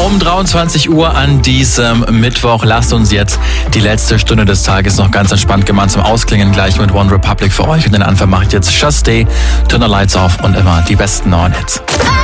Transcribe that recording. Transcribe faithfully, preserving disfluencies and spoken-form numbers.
um dreiundzwanzig Uhr an diesem Mittwoch. Lasst uns jetzt die letzte Stunde des Tages noch ganz entspannt gemeinsam ausklingen. Gleich mit One Republic für euch. Und den Anfang macht jetzt Just Stay, Turn the Lights Off und immer die besten neuen Hits.